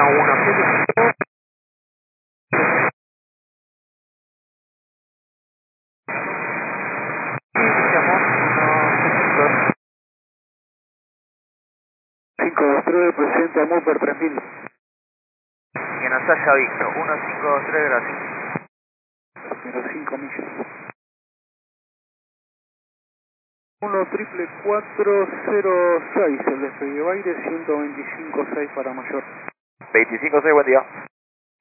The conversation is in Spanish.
Presente a Mupper 3000. Que nos haya visto. 1523, gracias. 05 millas. 1-44406, el despegue Baire, 125.6 para mayor. 25-6, buen día.